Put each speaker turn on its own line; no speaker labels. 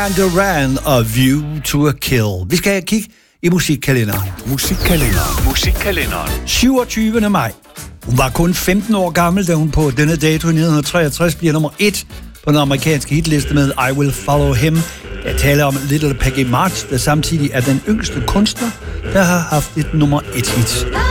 Duran Duran og View to a Kill. Vi skal kigge i musikkalenderen.
Musikkalenderen.
27. maj. Hun var kun 15 år gammel, da hun på denne dato i 1963 bliver nummer 1 på den amerikanske hitliste med I Will Follow Him. Jeg taler om Little Peggy March, der samtidig er den yngste kunstner, der har haft et nummer 1 hit.